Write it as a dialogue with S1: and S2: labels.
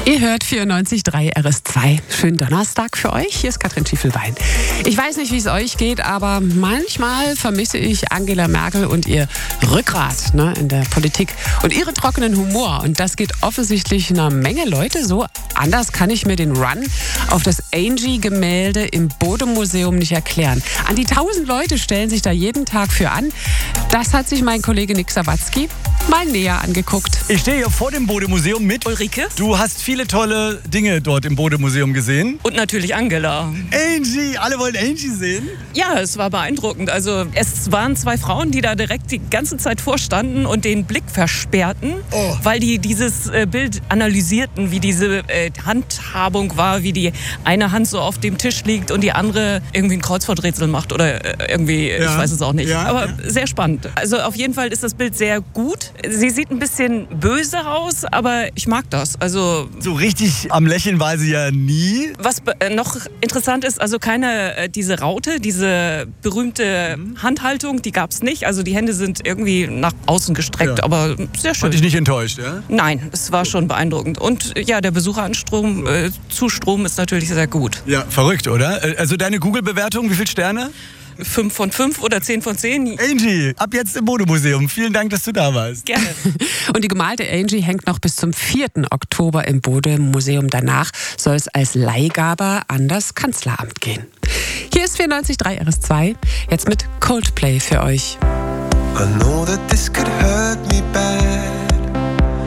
S1: Ihr hört 94.3 RS2. Schönen Donnerstag für euch. Hier ist Katrin Schiefelbein. Ich weiß nicht, wie es euch geht, aber manchmal vermisse ich Angela Merkel und ihr Rückgrat in der Politik und ihren trockenen Humor. Und das geht offensichtlich einer Menge Leute so. Anders kann ich mir den Run auf das Angie-Gemälde im Bode-Museum nicht erklären. An die 1000 Leute stellen sich da jeden Tag für an. Das hat sich mein Kollege Nick Sawatzki mal näher angeguckt.
S2: Ich stehe hier vor dem Bode-Museum mit
S3: Ulrike.
S2: Du hast viele tolle Dinge dort im Bode-Museum gesehen.
S3: Und natürlich Angela.
S2: Angie, alle wollen Angie sehen.
S3: Ja, es war beeindruckend. Also es waren 2 Frauen, die da direkt die ganze Zeit vorstanden und den Blick versperrten, weil die dieses Bild analysierten, wie diese Handhabung war, wie die eine Hand so auf dem Tisch liegt und die andere irgendwie ein Kreuzworträtsel macht oder irgendwie, ich weiß es auch nicht. Aber sehr spannend. Also auf jeden Fall ist das Bild sehr gut. Sie sieht ein bisschen böse aus, aber ich mag das. Also
S2: so richtig am Lächeln war sie ja nie.
S3: Was noch interessant ist, also diese Raute, diese berühmte Handhaltung, die gab es nicht. Also die Hände sind irgendwie nach außen gestreckt, aber sehr schön.
S2: Hat dich nicht enttäuscht, ja?
S3: Nein, es war schon beeindruckend. Und ja, der Besucherzustrom ist natürlich sehr gut.
S2: Ja, verrückt, oder? Also deine Google-Bewertung, wie viele Sterne?
S3: 5 von 5 oder 10 von 10.
S2: Angie, ab jetzt im Bode-Museum. Vielen Dank, dass du da warst.
S3: Gerne.
S1: Und die gemalte Angie hängt noch bis zum 4. Oktober im Bode-Museum. Danach soll es als Leihgabe an das Kanzleramt gehen. Hier ist 94.3 RS2. Jetzt mit Coldplay für euch.
S4: I know that this could hurt me bad.